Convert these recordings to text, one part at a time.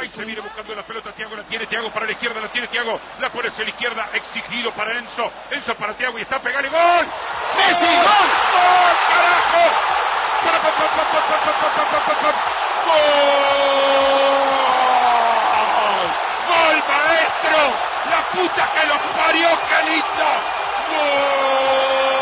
Ahí se viene buscando la pelota Thiago, la tiene Thiago para la izquierda, la tiene Thiago, la pone hacia la izquierda, exigido para Enzo para Thiago y está pegale, ¡gol! ¡Messi, gol! ¡Gol, carajo! ¡Gol! ¡Gol, maestro! ¡La puta que los parió, qué lindo! ¡Gol!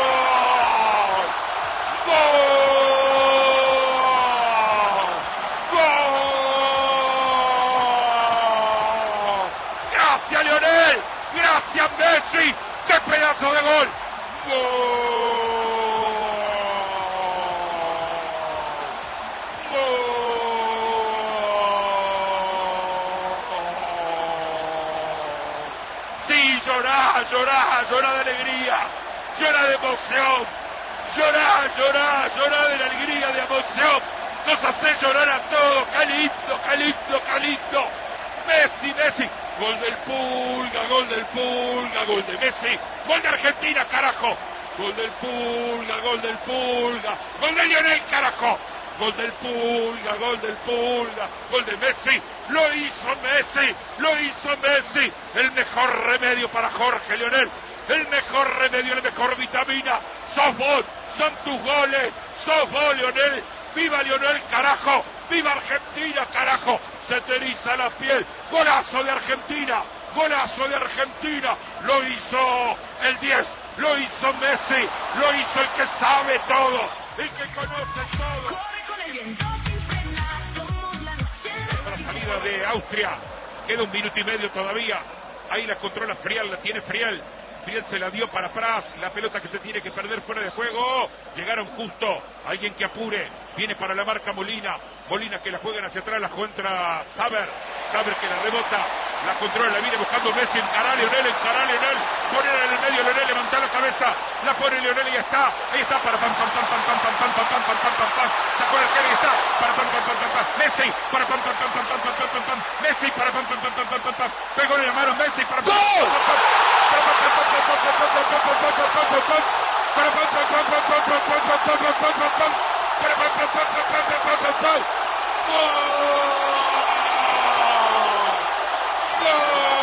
¡Gracias, Lionel! ¡Gracias, Messi! ¡Qué pedazo de gol! Sí, llorá de alegría, llorá de emoción, llorá de la alegría, de emoción, nos hace llorar a todos, qué lindo, Messi, gol del Pulga, gol de Messi, gol de Argentina, carajo, gol del Pulga, gol de Lionel, carajo. Gol del Pulga, gol de Messi, lo hizo Messi, el mejor remedio para Jorge Lionel, el mejor remedio, la mejor vitamina, sos vos, son tus goles, sos vos, Lionel, viva Lionel, carajo, viva Argentina, carajo, se te eriza la piel, golazo de Argentina, lo hizo el 10, lo hizo Messi, lo hizo el que sabe todo, el que conoce todo. La salida de Austria, queda 1 minuto y medio todavía, ahí la controla Friel, la tiene Friel se la dio para Pras, la pelota que se tiene que perder fuera de juego, llegaron justo, alguien que apure, viene para la marca Molina que la juegan hacia atrás, la contra Saber que la rebota, la controla, la viene buscando Messi, encará a Lionel, poner en el medio, Lionel levanta la cabeza, la pone Lionel y ahí está, para pam, sacó la cara y está, para pam, Messi, para pam, Messi, para pam, pegó en la mano Messi, para pam, ¡Gol!